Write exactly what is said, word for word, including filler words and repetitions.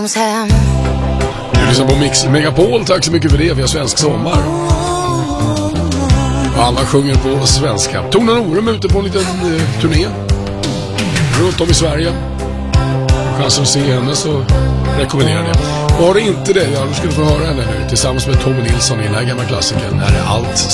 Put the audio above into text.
Du lyssnar på Mix Megapol, tack så mycket för det. Vi har svensk sommar. Alla sjunger på svenska. Tona Norum är ute på en liten eh, turné runt om i Sverige. Chansen att se henne, så rekommenderar det. Var det inte det, ja, då ska du få höra henne nu tillsammans med Tommy Nilsson i den här gamla klassikern. Här är allt